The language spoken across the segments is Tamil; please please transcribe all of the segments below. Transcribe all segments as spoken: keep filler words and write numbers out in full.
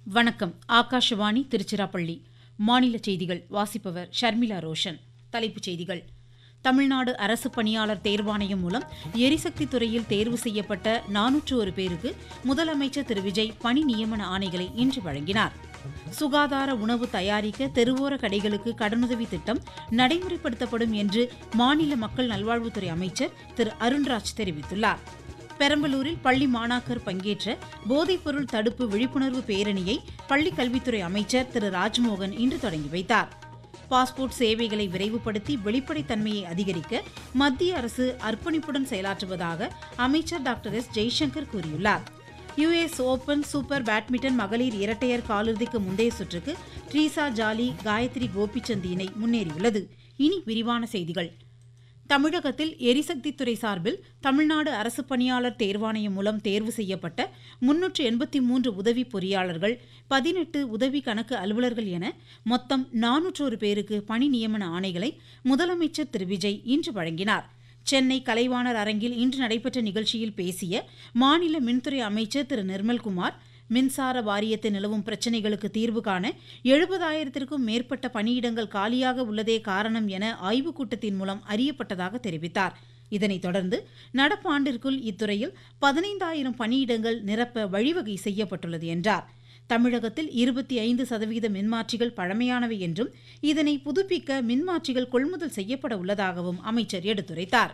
வணக்கம். ஆகாஷவாணி திருச்சிராப்பள்ளி. மாநில செய்திகள் வாசிப்பவர் ஷர்மிளா ரோஷன். தலைப்புச் செய்திகள். தமிழ்நாடு அரசு பணியாளர் தேர்வாணையம் மூலம் எரிசக்தி துறையில் தேர்வு செய்யப்பட்ட நானூற்று ஒரு பேருக்கு முதலமைச்சர் திரு விஜய் பணி நியமன ஆணைகளை இன்று வழங்கினார். சுகாதார உணவு தயாரிக்க தெருவோர கடைகளுக்கு கடனுதவி திட்டம் நடைமுறைப்படுத்தப்படும் என்று மாநில மக்கள் நல்வாழ்வுத்துறை அமைச்சர் திரு அருண்ராஜ் தெரிவித்துள்ளார். பெரம்பலூரில் பள்ளி மாணாக்கர் பங்கேற்ற போதைப்பொருள் தடுப்பு விழிப்புணர்வு பேரணியை பள்ளிக் கல்வித்துறை அமைச்சர் திரு ராஜ்மோகன் இன்று தொடங்கி வைத்தார். பாஸ்போர்ட் சேவைகளை விரைவுபடுத்தி வெளிப்படைத்தன்மையை அதிகரிக்க மத்திய அரசு அர்ப்பணிப்புடன் செயலாற்றுவதாக அமைச்சர் டாக்டர் எஸ் ஜெய்சங்கர் கூறியுள்ளார். யுஎஸ் ஓபன் சூப்பர் பேட்மிண்டன் மகளிர் இரட்டையர் காலிறுதிக்கு முந்தைய சுற்றுக்கு ட்ரீசா ஜாலி காயத்ரி கோபிச்சந்த் இணை முன்னேறியுள்ளது. இனி விரிவான செய்திகள். தமிழகத்தில் எரிசக்தித்துறை சார்பில் தமிழ்நாடு அரசு பணியாளர் தேர்வாணையம் மூலம் தேர்வு செய்யப்பட்ட முன்னூற்று எண்பத்தி மூன்று உதவி பொறியாளர்கள், பதினெட்டு உதவி கணக்கு அலுவலர்கள் என மொத்தம் நானூற்றொரு பேருக்கு பணி நியமன ஆணைகளை முதலமைச்சர் திரு விஜய் இன்று வழங்கினார். சென்னை கலைவாணர் அரங்கில் இன்று நடைபெற்ற நிகழ்ச்சியில் பேசிய மாநில மின்துறை அமைச்சர் திரு நிர்மல்குமார், மின்சார வாரியத்தில் நிலவும் பிரச்சினைகளுக்கு தீர்வு காண எழுபதாயிரத்திற்கும் மேற்பட்ட பணியிடங்கள் காலியாக உள்ளதே காரணம் என ஆய்வுக் கூட்டத்தின் மூலம் அறியப்பட்டதாக தெரிவித்தார். இதனைத் தொடர்ந்து நடப்பாண்டிற்குள் இத்துறையில் பதினைந்தாயிரம் பணியிடங்கள் நிரப்ப வழிவகை செய்யப்பட்டுள்ளது என்றார். தமிழகத்தில் இருபத்தி ஐந்து சதவீத மின்மாற்றிகள் பழமையானவை என்றும் இதனை புதுப்பிக்க மின்மாற்றிகள் கொள்முதல் செய்யப்பட உள்ளதாகவும் அமைச்சர் எடுத்துரைத்தார்.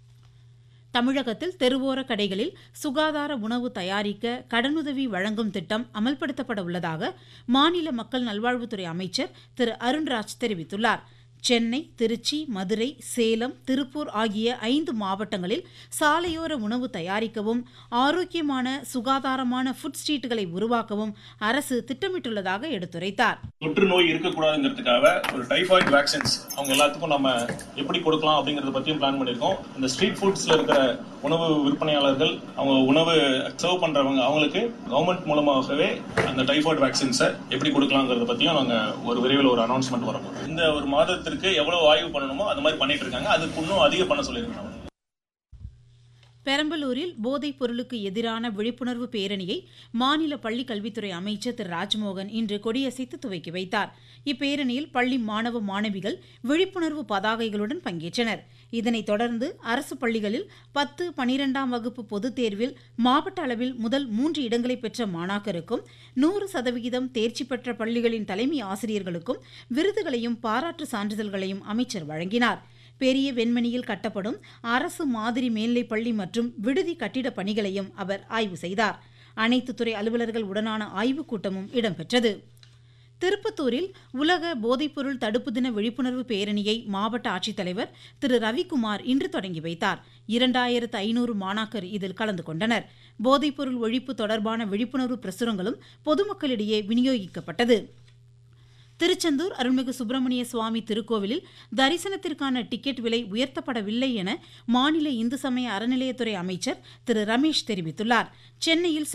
தமிழகத்தில் தெருவோர கடைகளில் சுகாதார உணவு தயாரிக்க கடனுதவி வழங்கும் திட்டம் அமல்படுத்தப்பட உள்ளதாக மாநில மக்கள் நல்வாழ்வுத்துறை அமைச்சர் திரு அருண்ராஜ் தெரிவித்துள்ளார். சென்னை, திருச்சி, மதுரை, சேலம், திருப்பூர் ஆகிய ஐந்து மாவட்டங்களில் சாலையோர உணவு தயாரிக்கவும் ஆரோக்கியமான சுகாதாரமான ஃபுட் ஸ்ட்ரீட்டுகளை உருவாக்கவும் அரசு திட்டமிட்டுள்ளதாக எடுத்துரைத்தார். தொற்று நோய் இருக்கக்கூடாதுங்கிறதுக்காக ஒரு டைபாய்டு வேக்சின்ஸ் அவங்க எல்லாத்துக்கும் நம்ம எப்படி கொடுக்கலாம் அப்படிங்கறத பத்தியும் பிளான் பண்ணிருக்கோம். இந்த ஸ்ட்ரீட் ஃபுட்ஸ்ல இருக்கிற உணவு விற்பனையாளர்கள், அவங்க உணவு சர்வ் பண்றவங்க, அவங்களுக்கு கவர்மெண்ட் மூலமாகவே அந்த டைபாய்டு வேக்சின்ஸை எப்படி கொடுக்கலாங்கிறத பத்தியும் நாங்க ஒரு விரைவில் ஒரு அனௌன்ஸ்மெண்ட் வரப்போம். இந்த ஒரு மாதத்திற்கு எவ்வளவு ஆய்வு பண்ணணுமோ அந்த மாதிரி பண்ணிட்டு இருக்காங்க. அதுக்கு இன்னும் அதிக பண்ண சொல்லியிருக்காங்க. பெரம்பலூரில் போதைப் பொருளுக்கு எதிரான விழிப்புணர்வு பேரணியை மாநில பள்ளிக் கல்வித்துறை அமைச்சர் திரு ராஜ்மோகன் இன்று கொடியசைத்து துவக்கி வைத்தார். இப்பேரணியில் பள்ளி மாணவ மாணவிகள் விழிப்புணர்வு பதாகைகளுடன் பங்கேற்றனர். இதனைத் தொடர்ந்து அரசு பள்ளிகளில் பத்து பனிரெண்டாம் வகுப்பு பொதுத் தேர்வில் மாவட்ட அளவில் முதல் மூன்று இடங்களை பெற்ற மாணாக்கருக்கும் நூறு சதவிகிதம் தேர்ச்சி பெற்ற பள்ளிகளின் தலைமை ஆசிரியர்களுக்கும் விருதுகளையும் பாராட்டு சான்றிதழ்களையும் அமைச்சர் வழங்கினார். பெரிய வெண்மணியில் கட்டப்படும் அரசு மாதிரி மேல்நிலைப் பள்ளி மற்றும் விடுதி கட்டிட பணிகளையும் அவர் ஆய்வு செய்தார். அனைத்து துறை அலுவலர்கள் உடனான ஆய்வுக் கூட்டமும் இடம்பெற்றது. திருப்பத்தூரில் உலக போதைப்பொருள் தடுப்பு தின விழிப்புணர்வு பேரணியை மாவட்ட ஆட்சித்தலைவர் திரு ரவிக்குமார் இன்று தொடங்கி வைத்தார். இரண்டாயிரத்து ஐநூறு மாணாக்கர் இதில் கலந்து கொண்டனர். போதைப்பொருள் ஒழிப்பு தொடர்பான விழிப்புணர்வு பிரசுரங்களும் பொதுமக்களிடையே விநியோகிக்கப்பட்டது. திருச்செந்தூர் அருள்மிகு சுப்பிரமணிய சுவாமி திருக்கோவிலில் தரிசனத்திற்கான டிக்கெட் விலை உயர்த்தப்படவில்லை என மாநில இந்து சமய அறநிலையத்துறை அமைச்சர் திரு ரமேஷ் தெரிவித்துள்ளார். சென்னையில்